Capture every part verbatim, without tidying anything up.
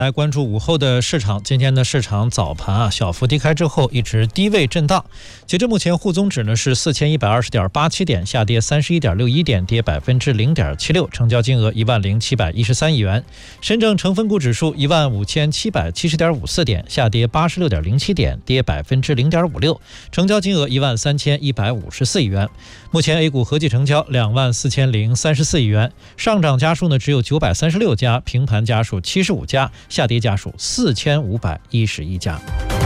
来关注午后的市场，今天的市场早盘啊小幅低开之后一直低位震荡，截至目前沪综指呢是四千一百二十点八七点，下跌三十一点六一点，跌百分之零点七六，成交金额一万零七百一十三亿元。深证成分股指数一万五千七百七十点五四点，下跌八十六点零七点，跌百分之零点五六，成交金额一万三千一百五十四亿元。目前 A 股合计成交两万四千零三十四亿元，上涨家数呢只有九百三十六家，平盘家数七十五家，下跌家数四千五百一十一家。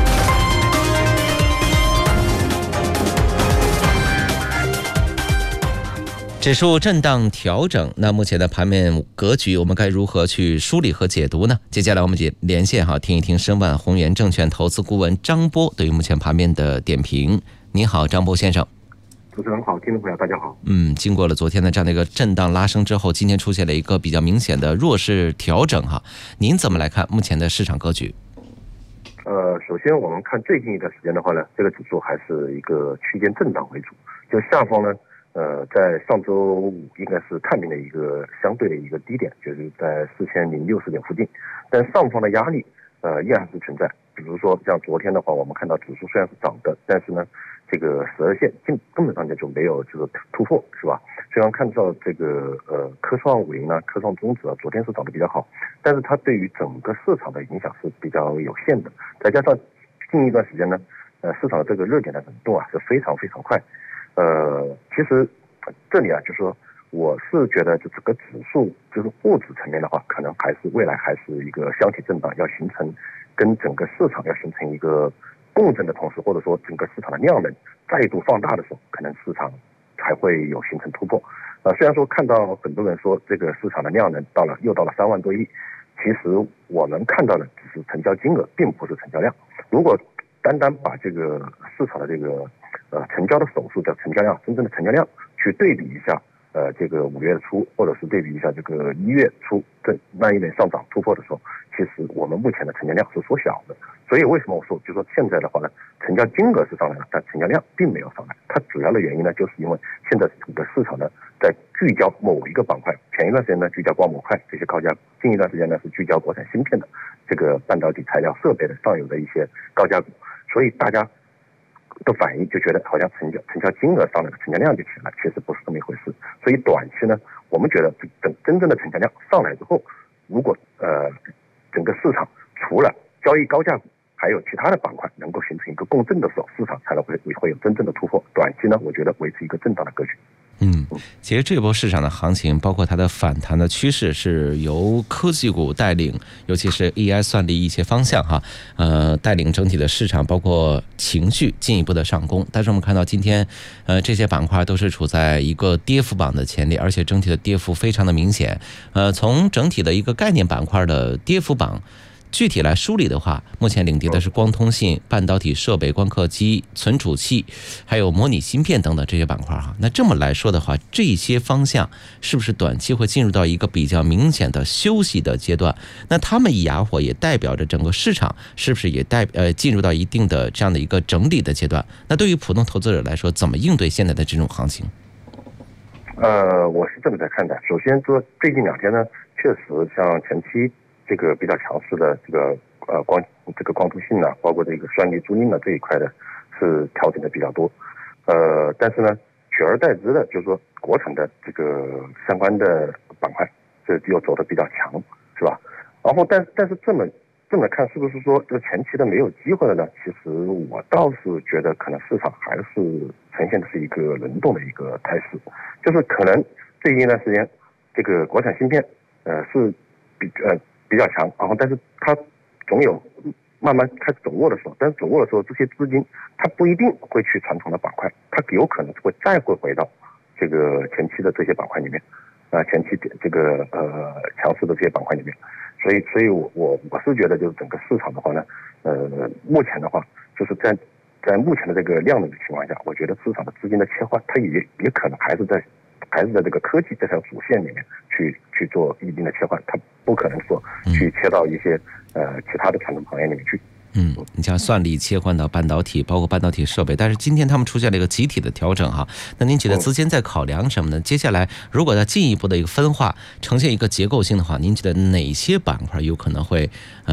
指数震荡调整，那目前的盘面格局我们该如何去梳理和解读呢？接下来我们连线哈，听一听申万宏源证券投资顾问张波对于目前盘面的点评。你好，张波先生。 主持人好，听众朋友大家好。 嗯，经过了昨天的这样的一个震荡拉升之后，今天出现了一个比较明显的弱势调整哈，您怎么来看目前的市场格局？ 呃，首先我们看最近一段时间的话呢，这个指数还是一个区间震荡为主，就下方呢，呃，在上周五应该是探明的一个相对的一个低点，就是在四千零六十点附近，但上方的压力呃依然是存在。比如说像昨天的话，我们看到指数虽然是涨的，但是呢，这个十二线根根本上就没有这个突破，是吧？虽然看到这个呃科创五零呢、科创中指啊，昨天是涨得比较好，但是它对于整个市场的影响是比较有限的。再加上近一段时间呢，呃市场的这个热点的冷冻啊是非常非常快。呃，其实这里啊，就是说我是觉得就这个指数就是沪指层面的话，可能还是未来还是一个箱体震荡，要形成跟整个市场要形成一个共振的同时，或者说整个市场的量能再度放大的时候，可能市场才会有形成突破。呃，虽然说看到很多人说这个市场的量能到了又到了三万多亿，其实我们看到的只是成交金额，并不是成交量。如果单单把这个市场的这个呃成交的手数叫成交量，真正的成交量去对比一下，呃，这个五月初或者是对比一下这个一月初这那一轮上涨突破的时候，其实我们目前的成交量是缩小的。所以为什么我说，就说现在的话呢，成交金额是上来了，但成交量并没有上来。它主要的原因呢，就是因为现在整个市场呢在聚焦某一个板块，前一段时间呢聚焦光模块这些高价股，近一段时间呢是聚焦国产芯片的这个半导体材料设备的上游的一些高价股，所以大家的反应就觉得好像成交成交金额上来了，成交量就起来了，其实不是这么一回事。所以短期呢，我们觉得等真正的成交量上来之后，如果呃整个市场除了交易高价股，还有其他的板块能够形成一个共振的时候，市场才能会会有真正的突破。短期呢，我觉得维持一个震荡的格局。 嗯，其实这波市场的行情，包括它的反弹的趋势，是由科技股带领，尤其是 A I 算力一些方向哈，呃，带领整体的市场，包括情绪进一步的上攻。但是我们看到今天，呃，这些板块都是处在一个跌幅榜的前列，而且整体的跌幅非常的明显。呃，从整体的一个概念板块的跌幅榜具体来梳理的话，目前领跌的是光通信、半导体设备、光刻机、存储器，还有模拟芯片等等这些板块哈。那这么来说的话，这些方向是不是短期会进入到一个比较明显的休息的阶段？那他们一哑火，也代表着整个市场是不是也代呃进入到一定的这样的一个整理的阶段？那对于普通投资者来说，怎么应对现在的这种行情？ 呃，我是这么在看的。首先说最近两天呢，确实像前期这个比较强势的这个呃光这个光通信啊，包括这个算力租赁的这一块的，是调整的比较多。呃，但是呢，取而代之的就是说国产的这个相关的板块，这又走得比较强，是吧？然后但但是这么这么看，是不是说这前期的没有机会了呢？其实我倒是觉得可能市场还是呈现的是一个轮动的一个态势，就是可能最近一段时间这个国产芯片呃是比呃。比较强，然后但是它总有慢慢开始走弱的时候，但是走弱的时候，这些资金它不一定会去传统的板块，它有可能会再会回到这个前期的这些板块里面，啊、呃，前期这个呃强势的这些板块里面，所以所以我我我是觉得就是整个市场的话呢，呃，目前的话就是在在目前的这个量能的情况下，我觉得市场的资金的切换，它也也可能还是在。还是在这个科技这条主线里面去去做一定的切换，它不可能说去切到一些呃其他的传统行业里面去。 嗯，你像算力切换到半导体，包括半导体设备，但是今天他们出现了一个集体的调整哈。那您觉得资金在考量什么呢？接下来如果它进一步的一个分化，呈现一个结构性的话，您觉得哪些板块有可能会呃